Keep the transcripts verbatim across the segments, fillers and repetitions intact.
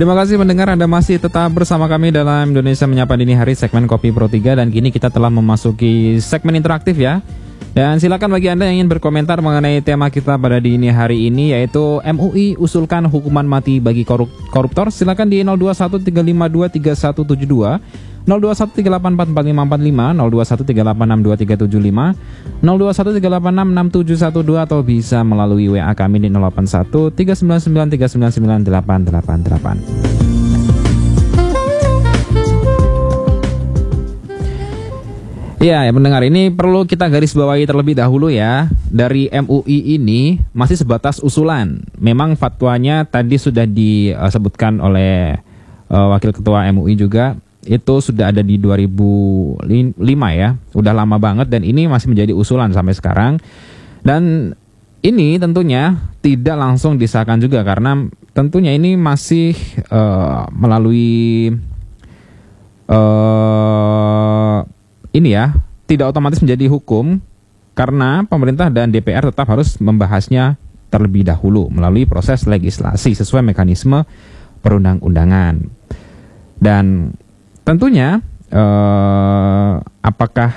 Terima kasih pendengar, Anda masih tetap bersama kami dalam Indonesia Menyapa Dini Hari segmen Kopi Pro tiga. Dan kini kita telah memasuki segmen interaktif ya. Dan silakan bagi Anda yang ingin berkomentar mengenai tema kita pada dini hari ini, yaitu M U I usulkan hukuman mati bagi korup- koruptor. Silakan di nol dua satu tiga lima dua tiga satu tujuh dua, nol dua satu tiga delapan empat empat lima empat lima, nol dua satu tiga delapan enam dua tiga tujuh lima, nol dua satu tiga delapan enam enam tujuh satu dua, atau bisa melalui W A kami di nol delapan satu tiga sembilan sembilan tiga sembilan sembilan delapan delapan delapan. Ya, ya pendengar, ini perlu kita garis bawahi terlebih dahulu ya. Dari M U I ini masih sebatas usulan. Memang fatwanya tadi sudah disebutkan oleh uh, Wakil Ketua M U I juga. Itu sudah ada di dua ribu lima ya. Udah lama banget dan ini masih menjadi usulan sampai sekarang. Dan ini tentunya tidak langsung disahkan juga karena tentunya ini masih uh, melalui uh, ini ya, tidak otomatis menjadi hukum karena pemerintah dan D P R tetap harus membahasnya terlebih dahulu melalui proses legislasi sesuai mekanisme perundang-undangan. Dan tentunya eh, apakah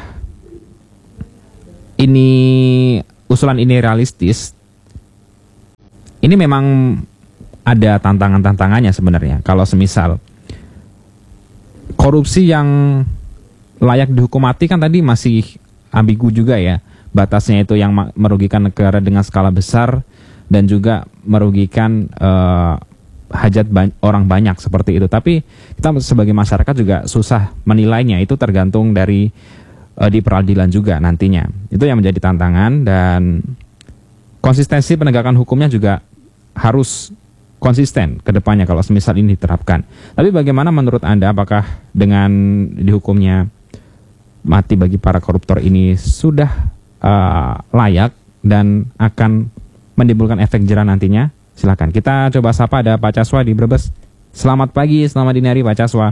ini usulan ini realistis? Ini memang ada tantangan-tantangannya sebenarnya. Kalau semisal korupsi yang layak dihukum mati kan tadi masih ambigu juga ya. Batasnya itu yang merugikan negara dengan skala besar dan juga merugikan uh, hajat ba- orang banyak seperti itu. Tapi kita sebagai masyarakat juga susah menilainya. Itu tergantung dari uh, di peradilan juga nantinya. Itu yang menjadi tantangan, dan konsistensi penegakan hukumnya juga harus konsisten ke depannya kalau semisal ini diterapkan. Tapi bagaimana menurut Anda, apakah dengan dihukumnya mati bagi para koruptor ini sudah uh, layak dan akan menimbulkan efek jerah nantinya? Silakan kita coba sapa, ada Pak Caswa di Brebes. Selamat pagi, selamat dini hari Pak Caswa.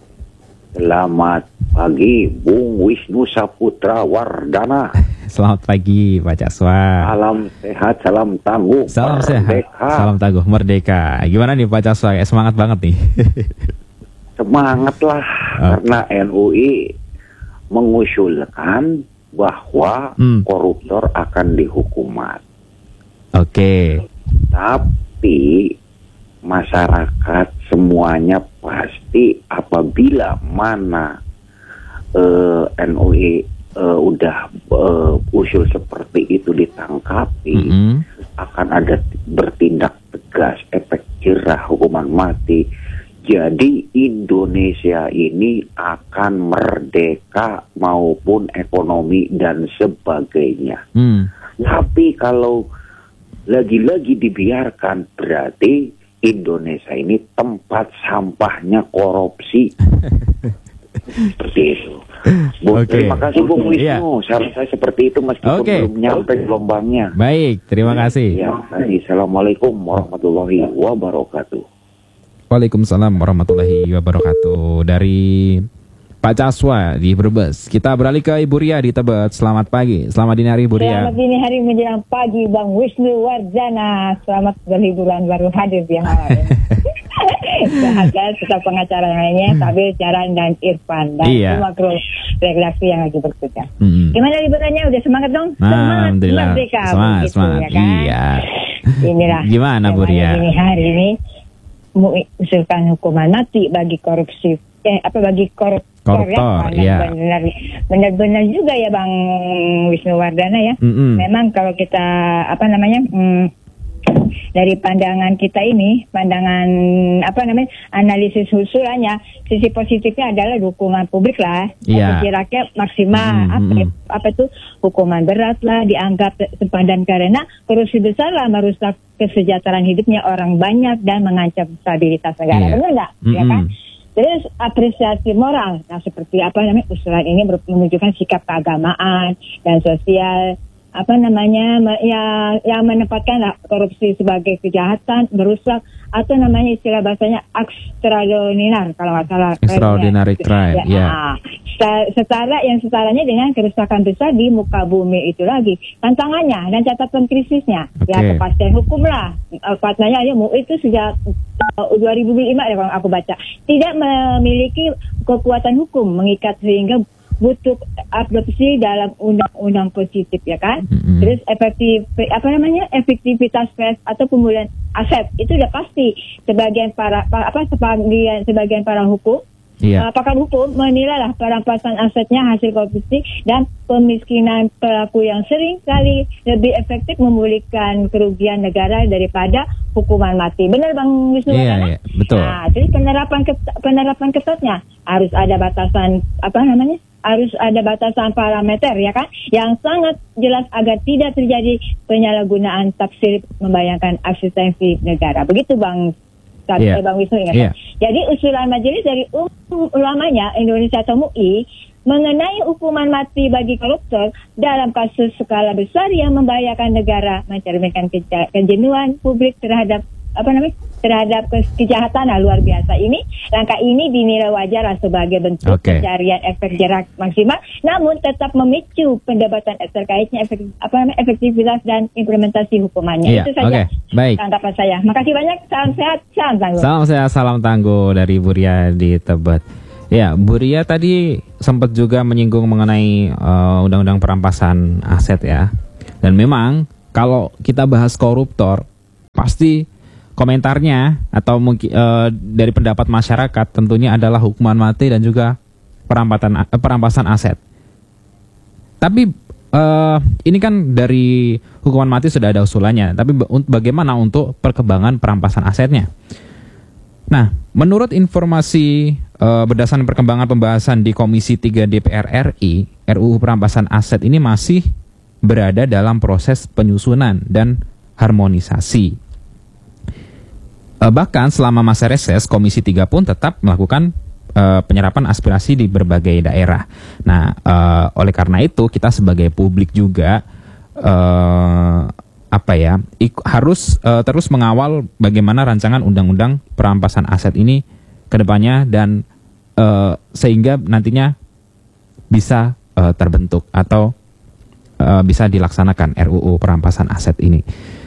Selamat pagi Bung Wisnu Saputra Wardana. Selamat pagi Pak Caswa. Salam sehat, salam tangguh. Salam merdeka. sehat, salam tangguh, merdeka. Gimana nih Pak Caswa? Ya, semangat banget nih. Semangat lah, oh. Karena N U I mengusulkan bahwa hmm. koruptor akan dihukum mati. Oke. Okay. Tapi masyarakat semuanya pasti apabila mana uh, N U I uh, udah uh, usul seperti itu ditangkapi, mm-hmm. akan ada bertindak tegas, efek jerah, hukuman mati. Jadi Indonesia ini akan merdeka maupun ekonomi dan sebagainya. Hmm. Tapi kalau lagi-lagi dibiarkan, berarti Indonesia ini tempat sampahnya korupsi. Seperti itu. Bu, okay. Terima kasih Bung Wisnu. Yeah. Saran saya seperti itu meskipun okay. belum nyampe gelombangnya. Baik, terima kasih. Ya, Assalamualaikum warahmatullahi wabarakatuh. Waalaikumsalam warahmatullahi wabarakatuh. Dari Pak Caswa di Brebes, kita beralih ke Ibu Ria di Tebet. Selamat pagi, selamat dini hari Ibu Ria. Selamat dini hari menjelang pagi Bang Wisnu Wardana. Selamat berliburan baru hadir di malam ini. Sehat serta pengacara lainnya, Tabel, Jaran dan Irfan dan iya. semua kru redaksi yang lagi bekerja. Hmm. Gimana liburannya? Udah semangat dong? Semangat merdeka. Semangat, begitu, semangat. Ya kan? Iya. Inilah. Gimana Bu Ria? Ini hari ini mengusulkan hukuman mati bagi korupsi, eh apa bagi koruptor ya, ya. Benar, benar-benar juga ya Bang Wisnu Wardana ya. Mm-hmm. Memang kalau kita apa namanya hmm, dari pandangan kita ini, pandangan apa namanya analisis usulannya, sisi positifnya adalah dukungan publik lah, yeah. Sisi rakyat maksimal, mm-hmm. apa apa itu hukuman berat lah dianggap sepadan karena korupsi besar lah merusak kesejahteraan hidupnya orang banyak dan mengancam stabilitas negara, yeah. Benar nggak? Mm-hmm. Ya kan? Terus apresiasi moral, nah seperti apa namanya usulan ini menunjukkan sikap keagamaan dan sosial apa namanya ya yang menempatkan korupsi sebagai kejahatan, merusak atau namanya istilah bahasanya extraordinary kalau nggak salah. Extraordinary crime, ya. Yeah. Setara yang setaranya dengan kerusakan besar di muka bumi itu lagi. Tantangannya dan catatan krisisnya, okay. ya kepastian hukum lah. Katanya ya M U I itu sejak uh, dua ribu lima ya kalau aku baca tidak memiliki kekuatan hukum mengikat sehingga butuh adopsi dalam undang-undang positif ya kan. Mm-hmm. Terus efektif apa namanya efektivitas pers atau pemulihan aset itu udah pasti sebagian para, para apa sebagian sebagian para hukum yeah. uh, pakar hukum menilai lah perampasan asetnya hasil korupsi dan pemiskinan pelaku yang sering kali lebih efektif memulihkan kerugian negara daripada hukuman mati. Benar Bang Wisnu? Iya, iya, betul. Nah, jadi penerapan ket- penerapan ketatnya harus ada batasan apa namanya? Harus ada batasan parameter ya kan yang sangat jelas agar tidak terjadi penyalahgunaan tafsir membayangkan eksistensi negara. Begitu Bang yeah. Bang Wisnu ingat. Yeah. Jadi usulan majelis dari um, ulamanya Indonesia atau M U I mengenai hukuman mati bagi koruptor dalam kasus skala besar yang membahayakan negara mencerminkan keja- kejenuhan publik terhadap apa namanya terhadap kejahatan nah, luar biasa ini. Langkah ini dinilai wajar sebagai bentuk okay. pencarian efek jerak maksimal, namun tetap memicu pendebatan terkaitnya efek, apa namanya efektivitas dan implementasi hukumannya. Iya, itu saja okay. Baik. tanggapan saya. Makasih banyak. Salam sehat, salam tangguh. Salam sehat, salam tangguh dari Bu Ria di Tebet. Ya, Bu Ria tadi sempat juga menyinggung mengenai uh, undang-undang perampasan aset ya. Dan memang kalau kita bahas koruptor pasti komentarnya atau mungkin uh, dari pendapat masyarakat tentunya adalah hukuman mati dan juga perampasan uh, perampasan aset. Tapi uh, ini kan dari hukuman mati sudah ada usulannya. Tapi bagaimana untuk perkembangan perampasan asetnya? Nah, menurut informasi uh, berdasarkan perkembangan pembahasan di Komisi tiga D P R R I, R U U perampasan aset ini masih berada dalam proses penyusunan dan harmonisasi. Bahkan selama masa reses, Komisi tiga pun tetap melakukan uh, penyerapan aspirasi di berbagai daerah. Nah, uh, oleh karena itu kita sebagai publik juga uh, apa ya ik- harus uh, terus mengawal bagaimana rancangan undang-undang perampasan aset ini ke depannya dan uh, sehingga nantinya bisa uh, terbentuk atau uh, bisa dilaksanakan R U U perampasan aset ini.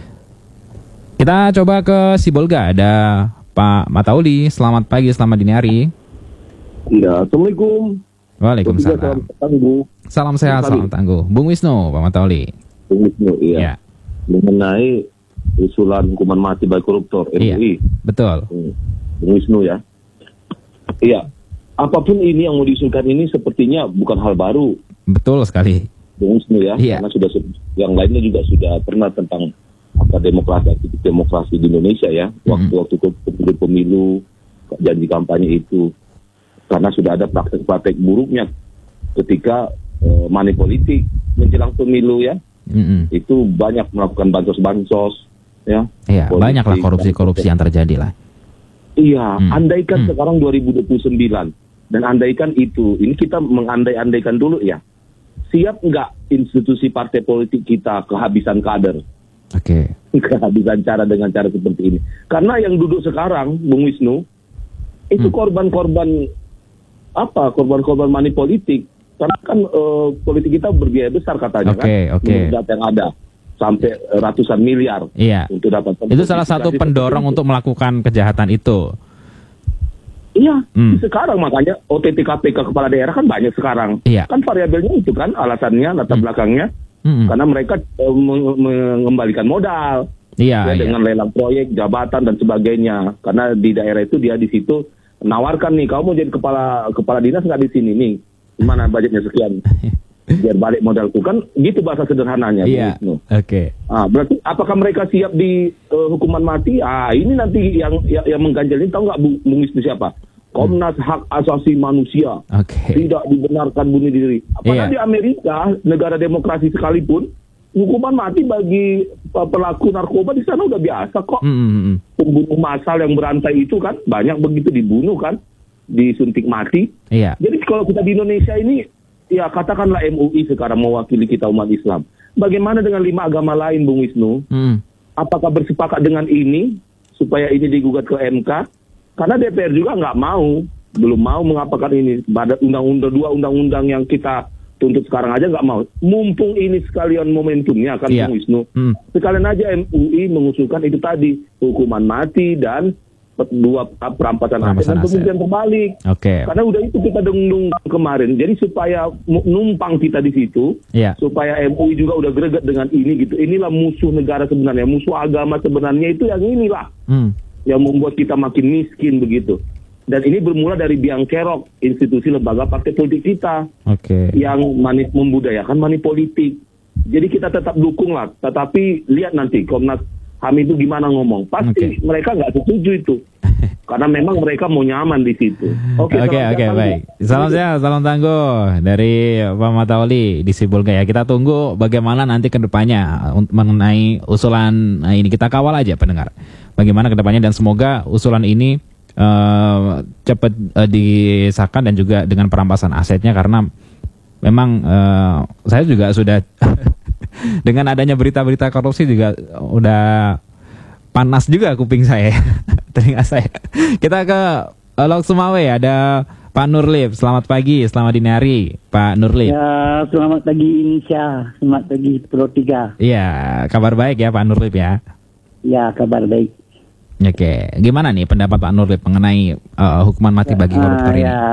Kita coba ke Sibolga, ada Pak Matauli. Selamat pagi, selamat dini hari. Ya, Assalamualaikum. Waalaikumsalam. Salam sehat, salam tangguh. Bung Wisnu, Pak Matauli. Bung Wisnu, iya. Ya. Mengenai usulan hukuman mati bagi koruptor, R U I. Iya, betul. Bung Wisnu ya. Iya, apapun ini yang mau diusulkan ini sepertinya bukan hal baru. Betul sekali. Bung Wisnu ya, iya. Karena sudah yang lainnya juga sudah pernah tentang apa demokrasi aktivitas demokrasi di Indonesia ya, mm-hmm. waktu-waktu pemilu pemilu janji kampanye itu, karena sudah ada praktek-praktek buruknya ketika uh, money politik menjelang pemilu ya, mm-hmm. itu banyak melakukan bansos-bansos ya, iya, banyaklah korupsi-korupsi yang terjadi lah. Iya, mm. andaikan mm. sekarang dua ribu dua puluh sembilan dan andaikan itu, ini kita mengandai-andaikan dulu ya, siap nggak institusi partai politik kita kehabisan kader? Oke. Okay. Kehabisan cara dengan cara seperti ini. Karena yang duduk sekarang, Bung Wisnu, itu hmm. korban-korban apa? Korban-korban money politik. Karena kan uh, politik kita berbiaya besar katanya okay, kan. Oke, oke. Data yang ada sampai ratusan miliar. Iya. Untuk dapat. Itu salah satu pendorong itu. Untuk melakukan kejahatan itu. Iya. Hmm. Sekarang makanya O T T K P K kepala daerah kan banyak sekarang. Iya. Kan variabelnya itu kan alasannya, latar hmm. belakangnya. Hmm. Karena mereka uh, mengembalikan modal iya, ya, iya. dengan lelang proyek, jabatan dan sebagainya. Karena di daerah itu dia di situ menawarkan nih, kamu mau jadi kepala kepala dinas nggak di sini nih? Gimana budgetnya sekian? Biar balik modalku kan, gitu bahasa sederhananya. Iya. Oke. Okay. Ah, berarti apakah mereka siap di uh, hukuman mati? Ah, ini nanti yang yang, yang mengganjal ini tahu nggak Bung Wisnu siapa? Komnas Hak Asasi Manusia okay. tidak dibenarkan bunuh diri. Apalagi yeah. di Amerika, negara demokrasi sekalipun, hukuman mati bagi pelaku narkoba di sana udah biasa kok. Mm-hmm. Pembunuh massal yang berantai itu kan banyak begitu dibunuh kan, disuntik mati. Yeah. Jadi kalau kita di Indonesia ini, ya katakanlah M U I sekarang mewakili kita umat Islam. bagaimana dengan lima agama lain, Bung Wisnu? Hmm. Apakah bersepakat dengan ini supaya ini digugat ke M K? Karena D P R juga nggak mau, belum mau mengapakan ini. Badan undang-undang dua undang-undang yang kita tuntut sekarang aja nggak mau. Mumpung ini sekalian momentumnya kan, Iya. Bung Wisnu. Hmm. Sekalian aja M U I mengusulkan itu tadi, hukuman mati dan dua perampasan aset Perampasan dan aset. pembuktian terbalik. Oke. Karena udah itu kita dengung kemarin. Jadi supaya mu- numpang kita di situ, Iya. supaya M U I juga udah greget dengan ini gitu. Inilah musuh negara sebenarnya, musuh agama sebenarnya itu yang inilah Hmm. yang membuat kita makin miskin begitu. Dan ini bermula dari biang kerok institusi lembaga partai politik kita Oke. yang mani- membudayakan money politik. Jadi kita tetap dukung lah. Tetapi lihat nanti Komnas H A M itu gimana ngomong. Pasti Oke. mereka nggak setuju itu. Karena memang mereka mau nyaman di situ. Oke, Oke, salam oke, sehat, baik. Bang. Salam sehat, salam tangguh dari Pak Matauli di Sibolga ya. Kita tunggu bagaimana nanti ke depannya untuk mengenai usulan nah ini. Kita kawal aja pendengar. Bagaimana ke depannya dan semoga usulan ini uh, cepat uh, disahkan dan juga dengan perampasan asetnya karena memang uh, saya juga sudah dengan adanya berita-berita korupsi juga udah panas juga kuping saya, telinga saya. Kita ke uh, Lok Sumawe, ada Pak Nurlip. Selamat pagi, selamat dini hari, Pak Nurlip. Ya, selamat pagi Indonesia, selamat pagi Pro tiga. Iya, kabar baik ya Pak Nurlip ya. Ya, kabar baik. Oke, gimana nih pendapat Pak Nurlip mengenai uh, hukuman mati bagi koruptor Ah, ini? ya,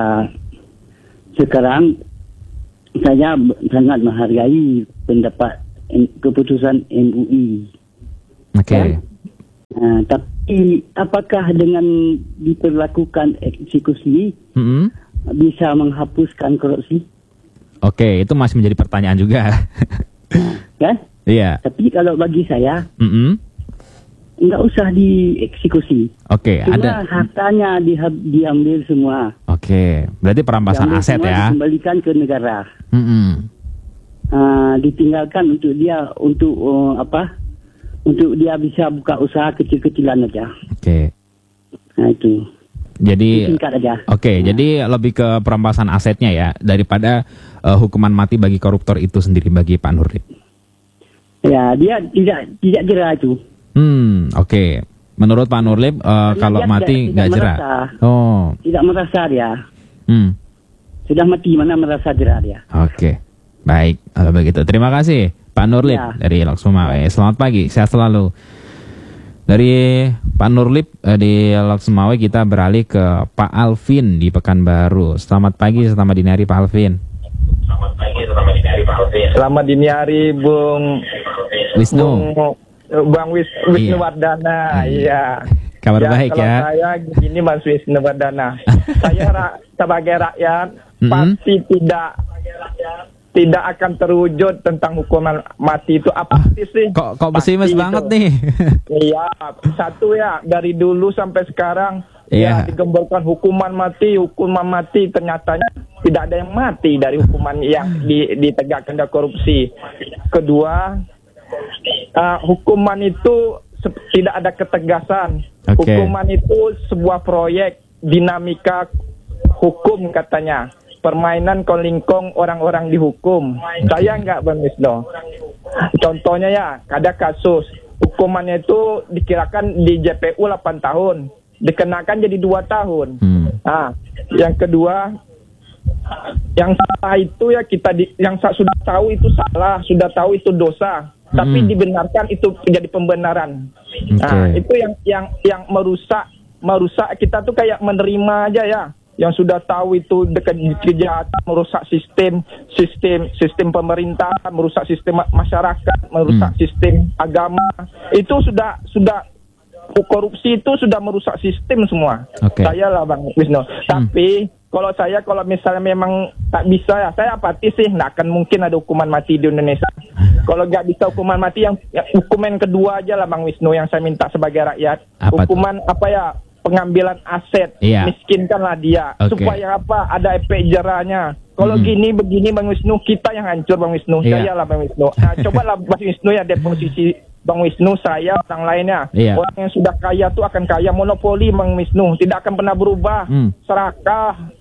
sekarang saya b- sangat menghargai pendapat M- keputusan M U I. Oke, Ah, tapi apakah dengan diperlakukan eksekusi Mm-mm. bisa menghapuskan korupsi? Oke, itu masih menjadi pertanyaan juga. Kan? Iya, Tapi kalau bagi saya Mm-mm. nggak usah dieksekusi. Oke, Cuma ada. hartanya diha- diambil semua. Oke, berarti perampasan Diambil aset semua, ya. dikembalikan ke negara. Mm-mm. Uh, ditinggalkan untuk dia untuk uh, apa? Untuk dia bisa buka usaha kecil-kecilan aja. Oke, Nah itu. jadi Singkat aja. Oke, jadi lebih ke perampasan asetnya ya daripada uh, hukuman mati bagi koruptor itu sendiri bagi Pak Nurlip. Ya, dia tidak tidak jera itu. Hmm, oke. Menurut Pak Nurlip uh, Karena kalau dia mati tidak- nggak tidak jera. merasa. Oh, Tidak merasa dia. hmm, Sudah mati mana merasa jera dia. oke. Baik, kalau begitu. Terima kasih Pak Nurlip Ya. dari Lok Sumawe. Selamat pagi, sehat selalu. Dari Pak Nurlip eh, di Lok Sumawe kita beralih ke Pak Alvin di Pekanbaru. Selamat pagi, selamat dini hari Pak Alvin. Selamat dini hari Bung Wisnu. Bung Bang Wis, Wisnu Iya. Wardana. Iya. Iya. Kabar baik kalau ya. Saya gini Mas Wisnu Wardana. Saya ra- sebagai rakyat Mm-mm. pasti tidak tidak akan terwujud tentang hukuman mati itu apa sih? Kok kok Pasti pesimis itu. banget nih. Iya, satu ya dari dulu sampai sekarang Iya. ya digemborkan hukuman mati, hukuman mati ternyatanya tidak ada yang mati dari hukuman yang di, ditegakkan dari korupsi. Kedua, uh, hukuman itu se- tidak ada ketegasan. Oke. Hukuman itu sebuah proyek dinamika hukum katanya. Permainan kolingkong orang-orang dihukum. Saya enggak Bang Wisnu. Contohnya ya, ada kasus hukumannya itu dikirakan di J P U delapan tahun, dikenakan jadi dua tahun. Hmm. Nah, yang kedua, yang salah itu ya kita di, yang sa- sudah tahu itu salah, sudah tahu itu dosa, tapi Hmm. dibenarkan itu menjadi pembenaran. Nah, Oke. itu yang yang yang merusak merusak kita tuh kayak menerima aja ya. Yang sudah tahu itu dekat kejahatan, merusak sistem sistem sistem pemerintahan, merusak sistem ma- masyarakat, merusak Hmm. sistem agama. Itu sudah sudah korupsi itu sudah merusak sistem semua. Oke. Saya lah Bang Wisnu. Tapi kalau saya kalau misalnya memang tak bisa ya, saya apatis sih, nggak akan mungkin ada hukuman mati di Indonesia. Kalau nggak bisa hukuman mati, yang ya, hukuman kedua aja lah Bang Wisnu yang saya minta sebagai rakyat. Apa tuh? Hukuman apa ya? Pengambilan aset, Iya. miskinkanlah dia. Oke. Supaya apa? Ada efek jerahnya. Kalau Mm-mm. gini begini Bang Wisnu, kita yang hancur Bang Wisnu. Iya. Saya lah Bang Wisnu. Nah, cobalah Bang Wisnu ya dari posisi Bang Wisnu, saya, orang lainnya. Iya. Orang yang sudah kaya tuh akan kaya. Monopoli Bang Wisnu, tidak akan pernah berubah. Hmm. Serakah.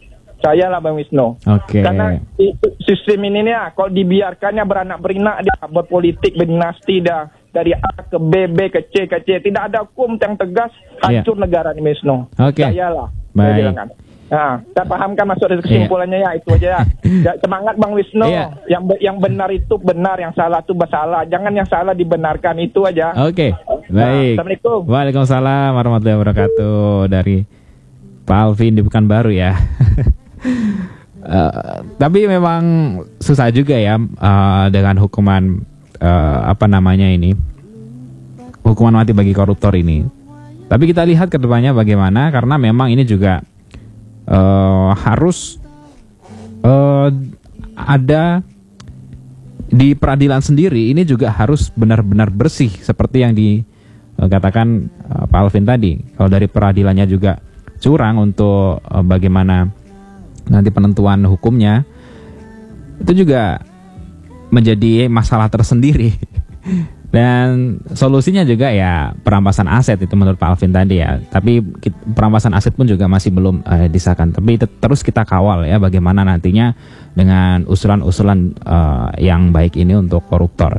Percayalah Bang Wisnu. Oke. Okay. Karena sistem ini nih, kalau dibiarkannya beranak berinak dia berpolitik berdinasti dah dari A ke B, B ke C ke C, tidak ada hukum yang tegas, hancur yeah. negara ini Wisnu. Oke. Okay. Percayalah. Baik. Nah, kita pahamkan masuk dari kesimpulannya yeah. ya itu aja ya. Ya. Semangat Bang Wisnu. Yeah. Yang yang benar itu benar, yang salah itu bersalah. Jangan yang salah dibenarkan, itu aja. Oke. Okay. Baik. Nah, Assalamualaikum. Waalaikumsalam warahmatullahi wabarakatuh dari Pak Alvin di Pekanbaru ya. uh, tapi memang susah juga ya uh, dengan hukuman uh, apa namanya ini, hukuman mati bagi koruptor ini. Tapi kita lihat ke depannya bagaimana, karena memang ini juga uh, harus uh, ada di peradilan sendiri, ini juga harus benar-benar bersih seperti yang dikatakan uh, Pak Alvin tadi. Kalau dari peradilannya juga curang untuk uh, bagaimana nanti penentuan hukumnya, itu juga menjadi masalah tersendiri. Dan solusinya juga ya perampasan aset, itu menurut Pak Alvin tadi ya. Tapi perampasan aset pun juga masih belum uh, disahkan. Tapi terus kita kawal ya bagaimana nantinya dengan usulan-usulan uh, yang baik ini untuk koruptor.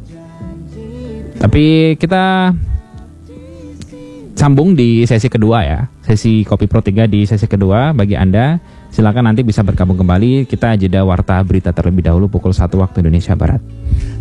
Tapi kita sambung di sesi kedua ya, sesi Kopi Pro tiga di sesi kedua. Bagi Anda silakan nanti bisa bergabung kembali. Kita jeda warta berita terlebih dahulu pukul satu waktu Indonesia Barat.